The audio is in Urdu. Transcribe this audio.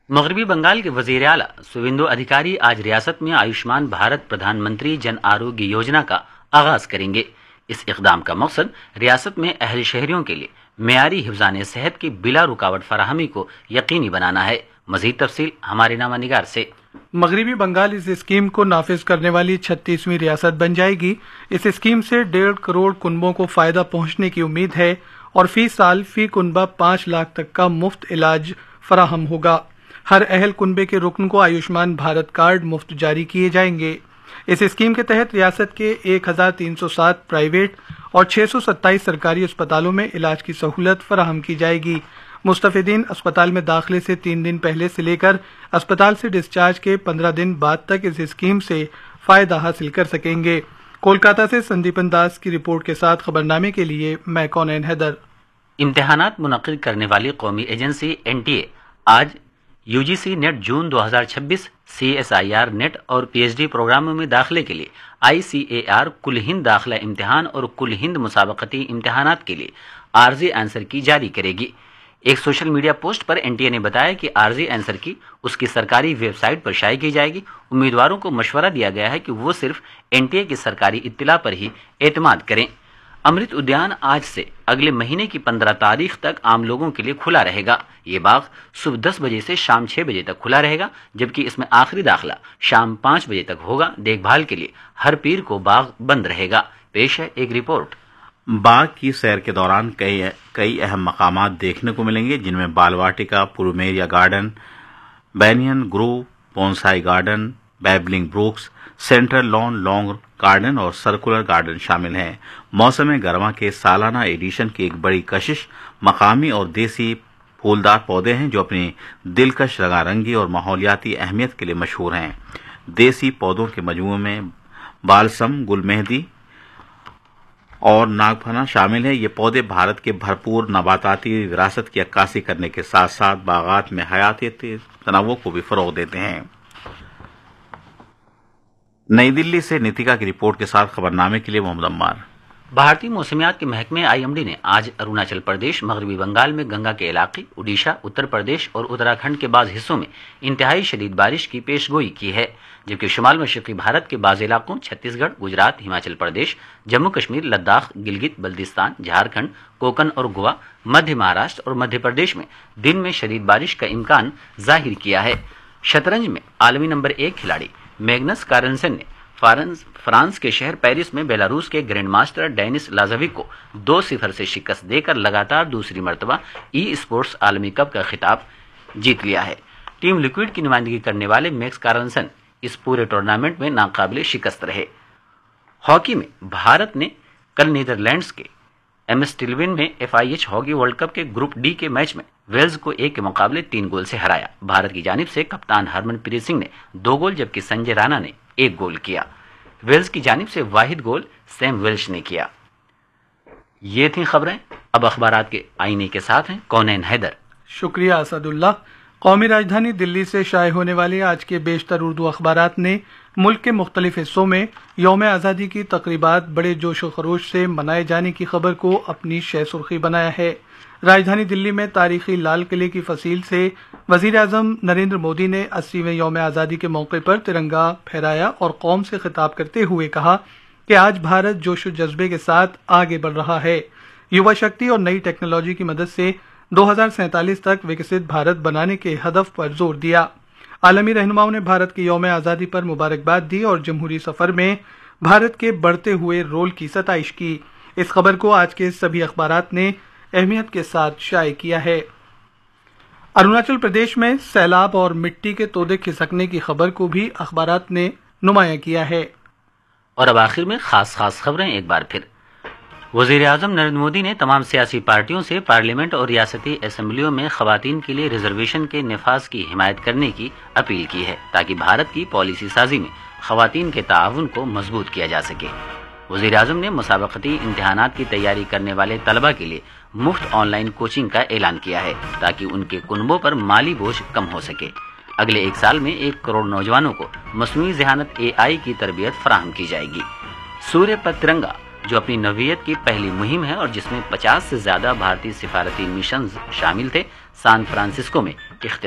مغربی بنگال کے وزیر اعلیٰ سویندو ادھیکاری آج ریاست میں آیوشمان بھارت پردھان منتری جن آروگیہ یوجنا کا آغاز کریں گے۔ اس اقدام کا مقصد ریاست میں اہل شہریوں کے لیے معیاری حفظان صحت کی بلا رکاوٹ فراہمی کو یقینی بنانا ہے۔ مزید تفصیل ہمارے نامہ نگار سے۔ مغربی بنگال اس اسکیم کو نافذ کرنے والی 36ویں ریاست بن جائے گی۔ اس اسکیم سے 1.5 کروڑ کنبوں کو فائدہ پہنچنے کی امید ہے اور فی سال فی کنبہ 5 لاکھ تک کا مفت علاج فراہم ہوگا۔ ہر اہل کنبے کے رکن کو آیوشمان بھارت کارڈ مفت جاری کیے جائیں گے۔ اس اسکیم کے تحت ریاست کے 1307 پرائیویٹ اور 627 سرکاری اسپتالوں میں علاج کی سہولت فراہم کی جائے گی۔ مستفیدین اسپتال میں داخلے سے 3 دن پہلے سے لے کر اسپتال سے ڈسچارج کے 15 دن بعد تک اس اسکیم سے فائدہ حاصل کر سکیں گے۔ کولکاتہ سے سندیپن داس کی رپورٹ کے ساتھ خبرنامے کے لیے میں کونین حیدر۔ امتحانات منعقد کرنے والی قومی ایجنسی NTA آج UGC نیٹ جون 2026 CSIR نیٹ اور PhD پروگراموں میں داخلے کے لیے ICAR کل ہند داخلہ امتحان اور کل ہند مسابقتی امتحانات کے لیے عارضی آنسر کی جاری کرے گی۔ ایک سوشل میڈیا پوسٹ پر NTA نے بتایا کہ عارضی آنسر کی اس کی سرکاری ویب سائٹ پر شائع کی جائے گی۔ امیدواروں کو مشورہ دیا گیا ہے کہ وہ صرف NTA کی سرکاری اطلاع پر ہی اعتماد کریں۔ امرت ادیان آج سے اگلے مہینے کی 15 تاریخ تک عام لوگوں کے لیے کھلا رہے گا۔ یہ باغ صبح 10 بجے سے شام 6 بجے تک کھلا رہے گا، جبکہ اس میں آخری داخلہ شام 5 بجے تک ہوگا۔ دیکھ بھال کے لیے ہر پیر کو باغ بند رہے گا۔ پیش ہے ایک رپورٹ۔ باغ کی سیر کے دوران کئی اہم مقامات دیکھنے کو ملیں گے، جن میں بال Vatika, پلومیریا garden, Benin grove, bonsai garden, بیبلنگ Brookes, central lawn long garden اور سرکولر گارڈن شامل ہیں۔ موسم گرما کے سالانہ ایڈیشن کی ایک بڑی کشش مقامی اور دیسی پھولدار پودے ہیں جو اپنی دلکش رنگا رنگی اور ماحولیاتی اہمیت کے لیے مشہور ہیں۔ دیسی پودوں کے مجموعے میں بالسم، گل مہندی اور ناگفنا شامل ہیں۔ یہ پودے بھارت کے بھرپور نباتاتی وراثت کی عکاسی کرنے کے ساتھ ساتھ باغات میں حیاتی تنوع کو بھی فروغ دیتے ہیں۔ نئی دلی سے نیتیکا کی رپورٹ کے ساتھ خبرنامے کے لیے محمد عمار۔ بھارتی موسمیات کے محکمے IMD نے آج اروناچل پردیش، مغربی بنگال میں گنگا کے علاقے، اڈیشہ، اتر پردیش اور اتراکھنڈ کے بعض حصوں میں انتہائی شدید بارش کی پیش گوئی کی ہے، جبکہ شمال مشرقی بھارت کے بعض علاقوں چھتیس گڑھ، گجرات، ہماچل پردیش، جموں کشمیر، لداخ، گلگت بلتستان، جھارکھنڈ، کوکن اور گوا، مدھیہ مہاراشٹر اور مدھیہ پردیش میں دن میں شدید بارش کا امکان ظاہر کیا ہے۔ شطرنج میں عالمی نمبر 1 کھلاڑی میگنس کارلسن نے فرانس کے شہر پیرس میں بیلاروس کے گرینڈ ماسٹر ڈینس لازویک کو 2-0 سے شکست دے کر لگاتار دوسری مرتبہ اسپورٹس عالمی کپ کا خطاب جیت لیا ہے۔ ٹیم لیکوڈ کی نمائندگی کرنے والے میکس کارلسن اس پورے ٹورنامنٹ میں ناقابل شکست رہے۔ ہاکی میں بھارت نے کل نیدرلینڈز کے ایمسٹلوین میں FIH ہاکی ورلڈ کپ کے گروپ D کے میچ میں ویلز کو 1 کے مقابلے 3 گول سے ہرایا۔ بھارت کی جانب سے کپتان ہرمن پریت سنگھ نے 2 گول جبکہ سنجے رانا نے 1 گول کیا۔ ویلز کی جانب سے واحد گول سیم ویلش نے کیا۔ یہ تھیں خبریں۔ اب اخبارات کے آئینے کے ساتھ ہیں کونین حیدر۔ شکریہ اسد اللہ۔ قومی راجدھانی دلی سے شائع ہونے والے آج کے بیشتر اردو اخبارات نے ملک کے مختلف حصوں میں یوم آزادی کی تقریبات بڑے جوش و خروش سے منائے جانے کی خبر کو اپنی شہ سرخی بنایا ہے۔ راجدھانی دلی میں تاریخی لال قلعے کی فصیل سے وزیر اعظم نریندر مودی نے 80ویں یوم آزادی کے موقع پر ترنگا پھہرایا اور قوم سے خطاب کرتے ہوئے کہا کہ آج بھارت جوش و جذبے کے ساتھ آگے بڑھ رہا ہے۔ یووا شکتی اور نئی ٹیکنالوجی کی مدد سے 2047 تک وکست بھارت بنانے کے ہدف پر زور دیا۔ عالمی رہنماؤں نے بھارت کی یوم آزادی پر مبارکباد دی اور جمہوری سفر میں بھارت کے بڑھتے ہوئے رول کی ستائش کی۔ اس خبر کو آج کے سبھی اخبارات نے اہمیت کے ساتھ شائع کیا ہے۔ اروناچل پردیش میں سیلاب اور مٹی کے تودے کھسکنے کی خبر کو بھی اخبارات نے نمایاں کیا ہے۔ اور اب آخر میں خاص خبریں ایک بار پھر۔ وزیر اعظم نریندر مودی نے تمام سیاسی پارٹیوں سے پارلیمنٹ اور ریاستی اسمبلیوں میں خواتین کے لیے ریزرویشن کے نفاذ کی حمایت کرنے کی اپیل کی ہے تاکہ بھارت کی پالیسی سازی میں خواتین کے تعاون کو مضبوط کیا جا سکے۔ وزیر اعظم نے مسابقتی امتحانات کی تیاری کرنے والے طلبہ کے لیے مفت آن لائن کوچنگ کا اعلان کیا ہے تاکہ ان کے کنبوں پر مالی بوجھ کم ہو سکے۔ اگلے 1 سال میں 1 کروڑ نوجوانوں کو مصنوعی ذہانت AI کی تربیت فراہم کی جائے گی۔ سوریہ پت ترنگا جو اپنی نوعیت کی پہلی مہم ہے اور جس میں 50 سے زیادہ بھارتی سفارتی مشنز شامل تھے، سان فرانسسکو میں